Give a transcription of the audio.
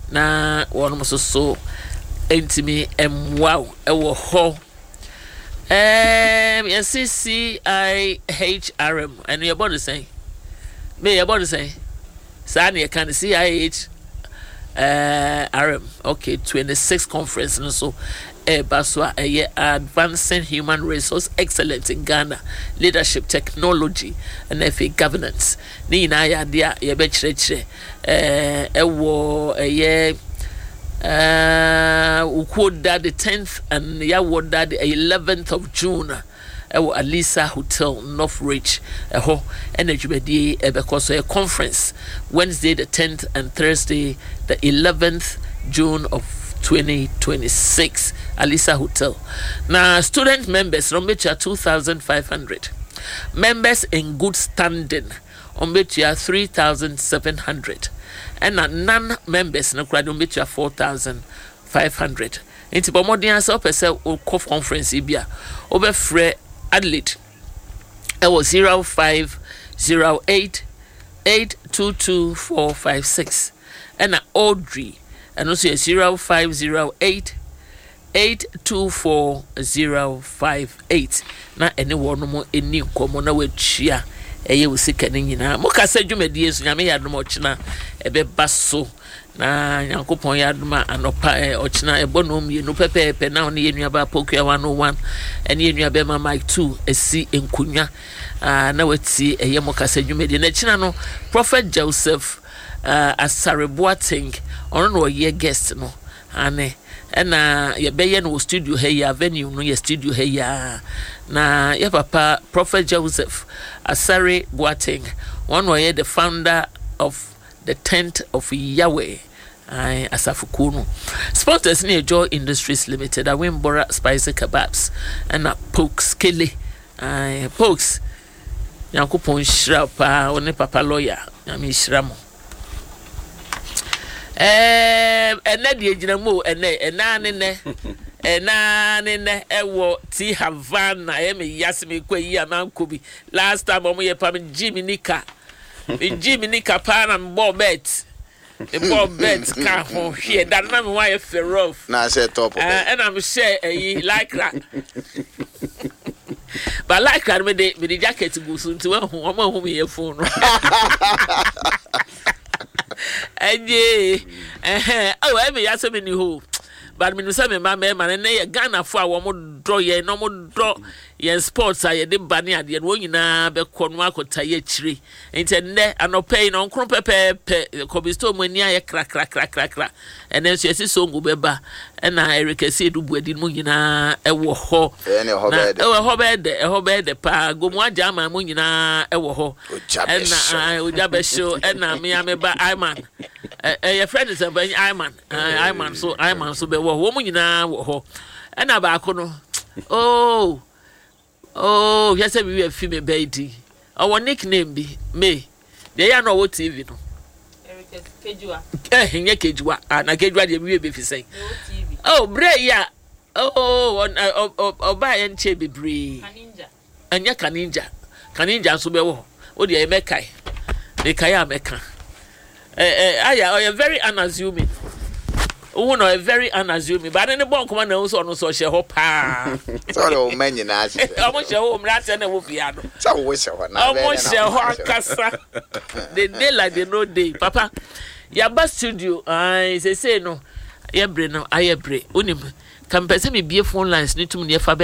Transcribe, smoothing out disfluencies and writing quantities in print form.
na one so intimi wow ewo ho CIHRM and you're about to say me about to say Sani can CIH RM okay 26th conference and so Baswa advancing human resource excellence in Ghana leadership technology and FA governance ni na ya dia ye be chire ewo ukoda the 10th and ya woda the 11th of June ewo Alisa Hotel Northridge eho enejubedi because a conference Wednesday the 10th and Thursday the 11th June of 2026 Alisa Hotel. Now student members on which are 2,500. Members in good standing on which are 3,700. And non-members on which are 4,500. Into Bomodian so conference ibia over Fre Adelaide. It was 0508 822456. And Audrey and also 0508 824058 na anyone mo eni komo na wetwia eye wosika ne nyina mo kasa dwumadie so nyame ya dum ochina ebe baso na yankopon ya dum anopa ochina ebono mienu pepepe na one yenua ba pokua 101 ene yenua be ma mic 2 esi enkunya na weti eye mo kasa dwumadie na china no Prophet Joseph Asareboating ono no ye guest no ane na ye beye no studio here venue no ye studio here na ye papa Prophet Joseph Asare Boating one was the founder of the Tent of Yahweh Asafukuno. Sponsors near Joy Industries Limited, Wimbora Spicy Kebabs and Pokes Kelly Pokes Yankupon Shrapa one papa lawyer Yami Shramo ene de ejinamo ene ewo ti Havana me yasme kwayi amankobi last time omo ye pam Jimmy Nika pa na mbobet ka ho hwe dan na me wa ye ferof na say top and I'm share like that but like that me the jacket go so nti wa ho omo me ye phone oh ebe ya so many ho but me no say me ma na ye Ghana fo a wo mo draw ye no mo draw ye sports a ye de bani ade no nyina be ko no akota ye chire enti ne anopai no nkro pepepe kobisto mo ani aye kra and then so yesi so ngo beba na Eric say du buadi mo nyina ewo ho ene ho bede pa gomu aja ma mo nyina ewo ho na oja be show na me ameba Iman your friend is Iman so be wo mo nyina wo ho na ba ko no oh yes we were film baby our nickname be me they are no TV no Kejua nye Kejua na Kejua de we be fi say oh bre ya oba en che bebre kaninja so be wo o de e mekai de kai ameka aya very unassuming who no very unassuming but any bon come na so no so she ho pa so o man nyina ase omo she ho mrate na wo fia no so wo she ho na omo she ho akasa the day like the no day papa ya ba studio say no ye bre no aye bre onim kan pese me bie phone lines ni tum ne fa